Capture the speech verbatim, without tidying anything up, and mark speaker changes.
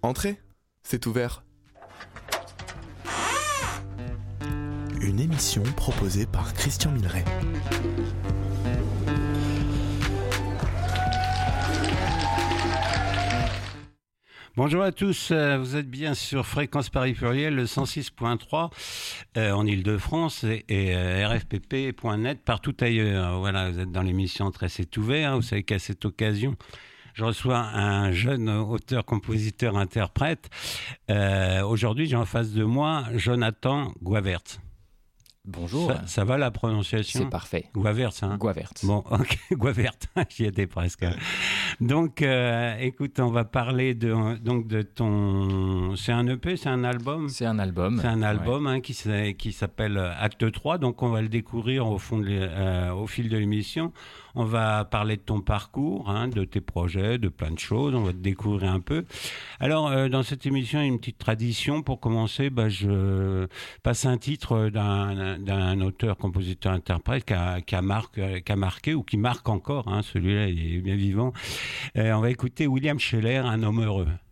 Speaker 1: Entrez, c'est ouvert. Une émission proposée par Christian Milleret.
Speaker 2: Bonjour à tous, vous êtes bien sur Fréquence Paris Pluriel, le cent six point trois euh, en Ile-de-France et, et euh, R F P P point net partout ailleurs. Voilà, vous êtes dans l'émission Très C'est ouvert. Vous savez qu'à cette occasion, je reçois un jeune auteur, compositeur, interprète. Euh, aujourd'hui, j'ai en face de moi Jonathan Guavert.
Speaker 3: Bonjour.
Speaker 2: Ça, ça va la prononciation ?
Speaker 3: C'est parfait.
Speaker 2: Guavert, hein ?
Speaker 3: Guavert.
Speaker 2: Bon, ok, Guavert, j'y étais presque. Donc, euh, écoute, on va parler de, donc de ton... C'est un E P, c'est un album ?
Speaker 3: C'est un album.
Speaker 2: C'est un album
Speaker 3: ouais.
Speaker 2: hein, qui, qui s'appelle Acte trois, donc on va le découvrir au, fond de, euh, au fil de l'émission. On va parler de ton parcours, hein, de tes projets, de plein de choses, on va te découvrir un peu. Alors, euh, dans cette émission, il y a une petite tradition. Pour commencer, bah, je passe un titre d'un, d'un auteur, compositeur, interprète qui a, qui, a marqué, qui a marqué ou qui marque encore, hein, celui-là il est bien vivant. Euh, on va écouter William Sheller, Un homme heureux.